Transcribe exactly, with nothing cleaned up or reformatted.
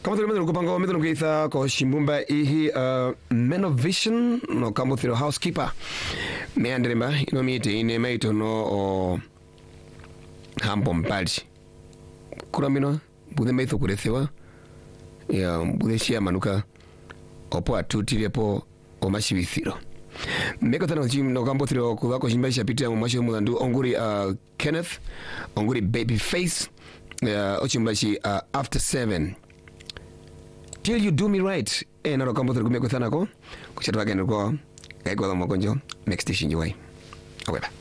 Kama tulimeza kupanga methano kuitha ko shimbumba ihi uh, Men of Vision no kamo thiro housekeeper me andremba ino mite ine maito no o hambo mpali kura mino bude maito kurethewa ya bude shia manuka opo atutilepo o mashibithiro meko tano jim no kambo thiro kuwako shimba shapita mu masho mulandu onguri uh, Kenneth onguri Babyface uh, ochimbashi uh, After Seven Till You Do Me Right e naro kambo thiro kumeko thanako kuchatwa gene ko kai kwa makonjo next station jiwai aweba